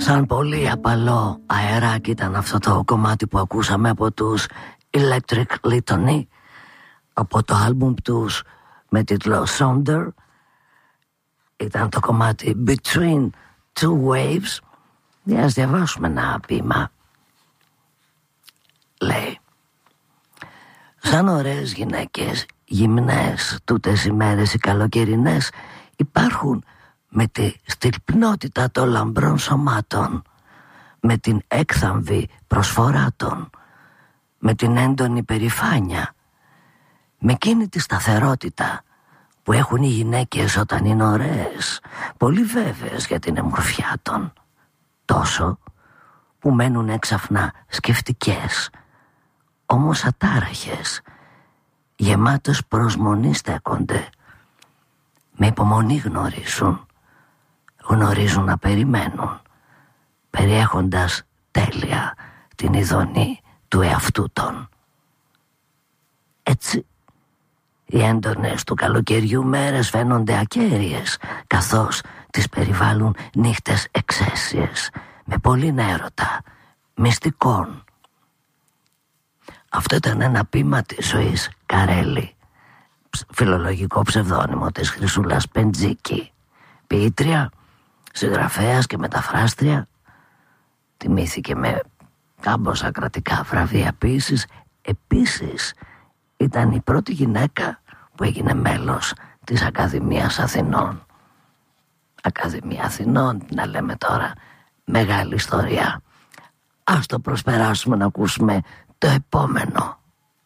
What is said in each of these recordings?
Σαν πολύ απαλό αεράκι ήταν αυτό το κομμάτι που ακούσαμε από τους Electric Litany, από το άλμπουμ τους με τίτλο Sonder. Ήταν το κομμάτι Between Two Waves. Για ας διαβάσουμε ένα ποίημα. Λέει: σαν ωραίες γυναίκες γυμνές τούτες ημέρες οι καλοκαιρινές υπάρχουν με τη στυλπνότητα των λαμπρών σωμάτων, με την έκθαμβη προσφορά των, με την έντονη περηφάνεια, με εκείνη τη σταθερότητα που έχουν οι γυναίκες όταν είναι ωραίες, πολύ βέβαιες για την εμορφιά των, τόσο που μένουν έξαφνα σκεφτικές, όμως ατάραχες, γεμάτος προσμονή στέκονται, με υπομονή γνωρίζουν να περιμένουν, περιέχοντας τέλεια την ειδονή του εαυτού των. Έτσι οι έντονες του καλοκαιριού μέρες φαίνονται ακέραιες, καθώς τις περιβάλλουν νύχτες εξαίσιες με πολύ έρωτα, μυστικών. Αυτό ήταν ένα ποίημα της ζωής Καρέλη, φιλολογικό ψευδόνυμο της Χρυσούλας Πεντζίκη, ποιήτρια, συγγραφέας και μεταφράστρια. Τιμήθηκε με κάμποσα κρατικά βραβεία ποίησης. Επίσης ήταν η πρώτη γυναίκα που έγινε μέλος της Ακαδημίας Αθηνών. Ακαδημία Αθηνών, να λέμε τώρα, μεγάλη ιστορία. Ας το προσπεράσουμε να ακούσουμε το επόμενο.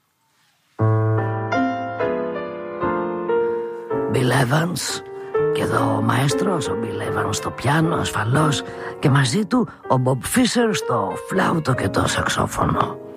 Bill Evans, και εδώ ο μαέστρος, ο Bill Evans στο πιάνο ασφαλώς, και μαζί του ο Bob Fisher στο φλάουτο και το σαξόφωνο.